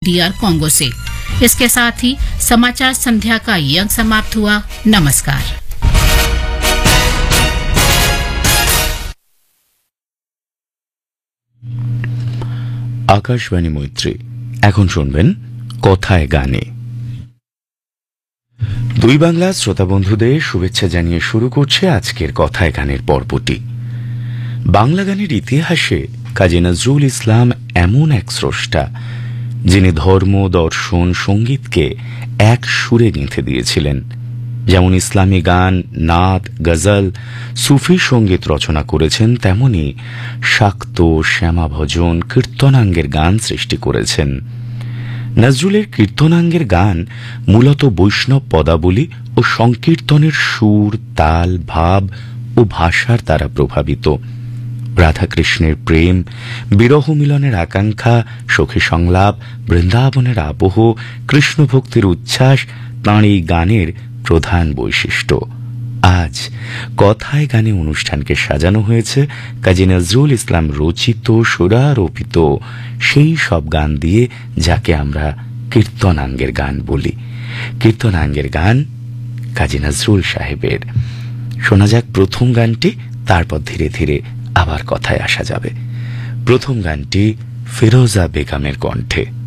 DR Congo से। इसके साथ ही समाचार संध्या का ये अंक समाप्त हुआ। नमस्कार। आकाशवाणी मैत्री এখন শুনবেন কথায় গানে। দুই বাংলা শ্রোতা বন্ধুদের শুভেচ্ছা জানিয়ে শুরু করছে আজকের কথায় গানের পর্বটি। বাংলা গানের ইতিহাসে কাজী নজরুল ইসলাম এমন এক স্রষ্টা যিনি ধর্ম, দর্শন, সঙ্গীতকে এক সুরে গেঁথে দিয়েছিলেন। যেমন ইসলামী গান, নাত, গজল, সুফি সঙ্গীত রচনা করেছেন, তেমনি শাক্ত, শ্যামাভজন, কীর্তনাঙ্গের গান সৃষ্টি করেছেন। নজরুলের কীর্তনাঙ্গের গান মূলত বৈষ্ণব পদাবলী ও সংকীর্তনের সুর, তাল, ভাব ও ভাষার দ্বারা প্রভাবিত। রাধাকৃষ্ণের প্রেম, বিরহ মিলনের আকাঙ্ক্ষা, সখী সংলাপ, বৃন্দাবনের আবহ, কৃষ্ণ ভক্তির উচ্ছ্বাস তাঁর এই গানের প্রধান বৈশিষ্ট্য। আজ কথায় গানে অনুষ্ঠানকে সাজানো হয়েছে কাজী নজরুল ইসলাম রচিত, সুরারোপিত সেই সব গান দিয়ে, যাকে আমরা কীর্তনাঙ্গের গান বলি। কীর্তনাঙ্গের গান কাজী নজরুল সাহেবের। শোনা যাক প্রথম গানটি, তারপর ধীরে ধীরে আবার কথায় আসা যাবে। প্রথম গানটি ফিরোজা বেগমের কণ্ঠে।